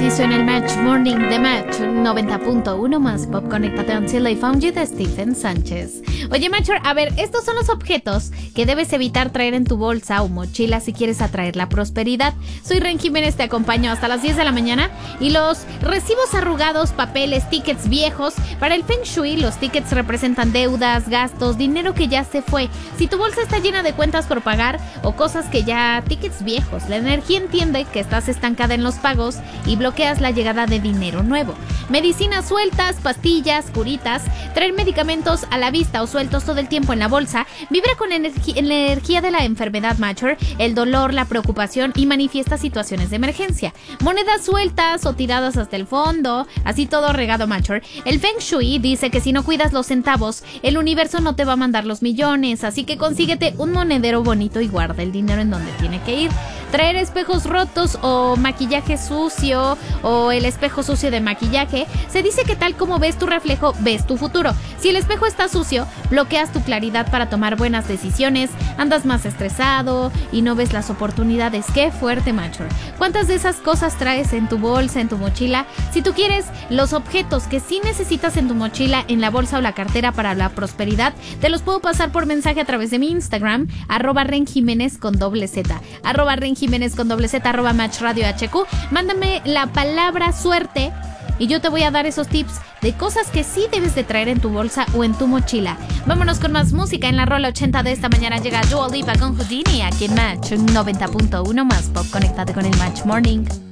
Así suena el Match Morning de Match 90.1 más Pop. Conéctate Until I Found You de Stephen Sánchez. Oye, Matcher, a ver, estos son los objetos que debes evitar traer en tu bolsa o mochila si quieres atraer la prosperidad. Soy Ren Jiménez, te acompaño hasta las 10 de la mañana. Y los recibos arrugados, papeles, tickets viejos. Para el Feng Shui, los tickets representan deudas, gastos, dinero que ya se fue. Si tu bolsa está llena de cuentas por pagar o cosas que ya... tickets viejos, la energía entiende que estás estancada en los pagos y bloqueas la llegada de dinero nuevo. Medicinas sueltas, pastillas, curitas, traer medicamentos a la vista o sueltos todo el tiempo en la bolsa, vibra con la energía de la enfermedad Matcher, el dolor, la preocupación y manifiesta situaciones de emergencia. Monedas sueltas o tiradas hasta el fondo, así todo regado Matcher. El Feng Shui dice que si no cuidas los centavos, el universo no te va a mandar los millones, así que consíguete un monedero bonito y guarda el dinero en donde tiene que ir. Traer espejos rotos o maquillaje sucio o el espejo sucio de maquillaje. Se dice que tal como ves tu reflejo, ves tu futuro. Si el espejo está sucio, bloqueas tu claridad para tomar buenas decisiones, andas más estresado y no ves las oportunidades. ¡Qué fuerte, Matcher! ¿Cuántas de esas cosas traes en tu bolsa, en tu mochila? Si tú quieres los objetos que sí necesitas en tu mochila, en la bolsa o la cartera para la prosperidad, te los puedo pasar por mensaje a través de mi Instagram, @renjimenez con doble Z, @renjimenez con doble Z, @matchradiohq. Mándame la palabra suerte y yo te voy a dar esos tips de cosas que sí debes de traer en tu bolsa o en tu mochila. Vámonos con más música. En la rola 80 de esta mañana llega Dua Lipa con Houdini aquí en Match 90.1 más Pop. Conéctate con el Match Morning.